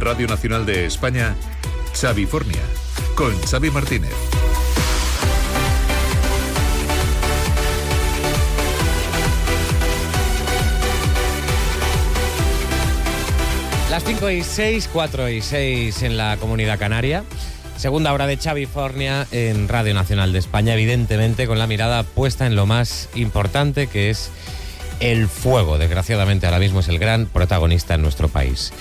Radio Nacional de España, Xavifornia, con Xavi Martínez. Las 5:06, 4:06 en la Comunidad Canaria. Segunda hora de Xavifornia en Radio Nacional de España, evidentemente con la mirada puesta en lo más importante, que es el fuego. Desgraciadamente ahora mismo es el gran protagonista en nuestro país.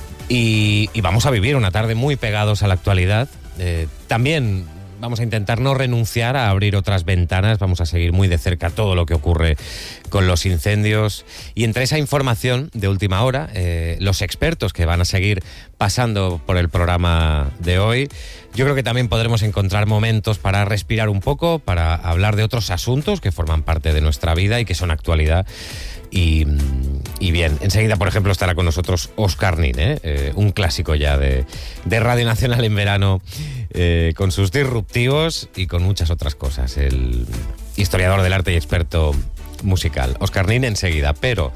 Y vamos a vivir una tarde muy pegados a la actualidad. También vamos a intentar no renunciar a abrir otras ventanas. Vamos a seguir muy de cerca todo lo que ocurre con los incendios. Y entre esa información de última hora, los expertos que van a seguir pasando por el programa de hoy, yo creo que también podremos encontrar momentos para respirar un poco, para hablar de otros asuntos que forman parte de nuestra vida y que son actualidad. Y bien, enseguida, por ejemplo, estará con nosotros Óscar Nin, un clásico ya de Radio Nacional en verano, con sus disruptivos y con muchas otras cosas. El historiador del arte y experto musical. Óscar Nin enseguida, pero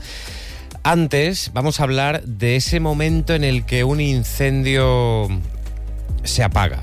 antes vamos a hablar de ese momento en el que un incendio se apaga.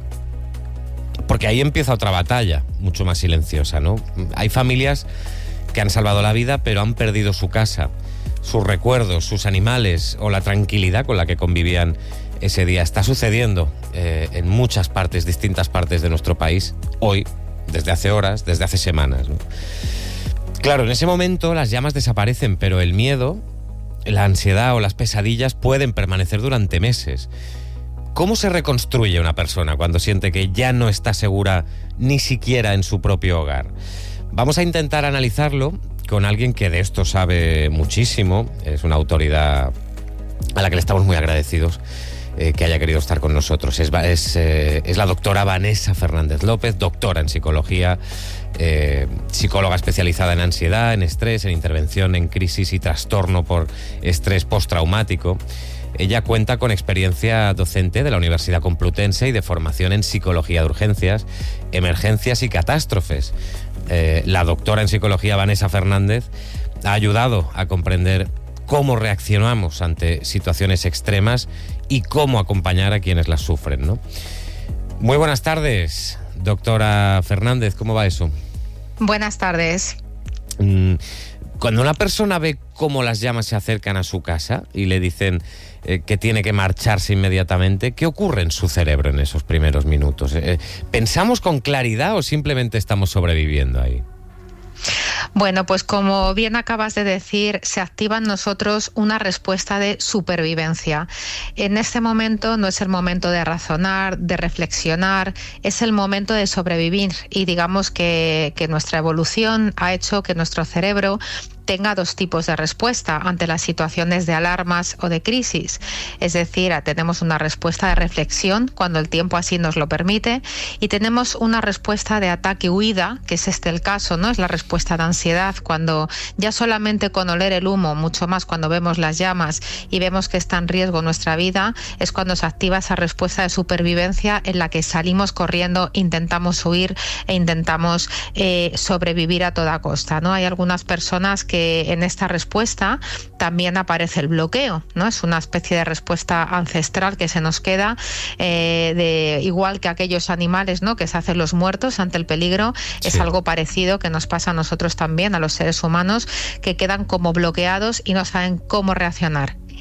Porque ahí empieza otra batalla, mucho más silenciosa, ¿no? Hay familias que han salvado la vida, pero han perdido su casa, sus recuerdos, sus animales o la tranquilidad con la que convivían ese día. Está sucediendo en muchas partes, distintas partes de nuestro país, hoy, desde hace horas, desde hace semanas, ¿no? Claro, en ese momento las llamas desaparecen, pero el miedo, la ansiedad o las pesadillas pueden permanecer durante meses. ¿Cómo se reconstruye una persona cuando siente que ya no está segura ni siquiera en su propio hogar? Vamos a intentar analizarlo con alguien que de esto sabe muchísimo. Es una autoridad a la que le estamos muy agradecidos que haya querido estar con nosotros. Es la doctora Vanessa Fernández López, doctora en psicología, psicóloga especializada en ansiedad, en estrés, en intervención en crisis y trastorno por estrés postraumático. Ella cuenta con experiencia docente de la Universidad Complutense y de formación en psicología de urgencias, emergencias y catástrofes. La doctora en psicología Vanessa Fernández ha ayudado a comprender cómo reaccionamos ante situaciones extremas y cómo acompañar a quienes las sufren, ¿no? Muy buenas tardes, doctora Fernández, ¿cómo va eso? Buenas tardes. Cuando una persona ve cómo las llamas se acercan a su casa y le dicen que tiene que marcharse inmediatamente, ¿qué ocurre en su cerebro en esos primeros minutos? ¿Pensamos con claridad o simplemente estamos sobreviviendo ahí? Bueno, pues como bien acabas de decir, se activa en nosotros una respuesta de supervivencia. En este momento no es el momento de razonar, de reflexionar, es el momento de sobrevivir. Y digamos que nuestra evolución ha hecho que nuestro cerebro tenga dos tipos de respuesta ante las situaciones de alarmas o de crisis. Es decir, tenemos una respuesta de reflexión cuando el tiempo así nos lo permite, y tenemos una respuesta de ataque-huida, que es el caso, ¿no? Es la respuesta de ansiedad, cuando ya solamente con oler el humo, mucho más cuando vemos las llamas y vemos que está en riesgo nuestra vida, es cuando se activa esa respuesta de supervivencia en la que salimos corriendo, intentamos huir e intentamos sobrevivir a toda costa, ¿no? Hay algunas personas que en esta respuesta también aparece el bloqueo, ¿no? Es una especie de respuesta ancestral que se nos queda, igual que aquellos animales, ¿no?, que se hacen los muertos ante el peligro. Sí. Es algo parecido que nos pasa a nosotros también, a los seres humanos, que quedan como bloqueados y no saben cómo reaccionar.